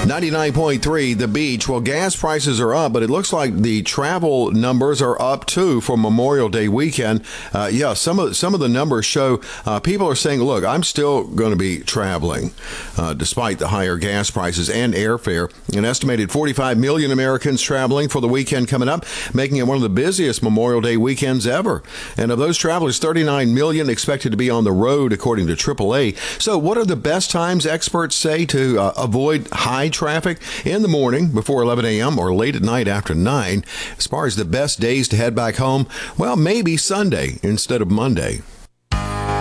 99.3 The Beach. Well, gas prices are up, but it looks like the travel numbers are up too for Memorial Day weekend. Some of the numbers show people are saying, look, I'm still going to be traveling despite the higher gas prices and airfare. An estimated 45 million Americans traveling for the weekend coming up, making it one of the busiest Memorial Day weekends ever. And of those travelers, 39 million expected to be on the road, according to AAA. So what are the best times experts say to avoid high traffic? In the morning before 11 a.m. or late at night after 9. As far as the best days to head back home, well, maybe Sunday instead of Monday.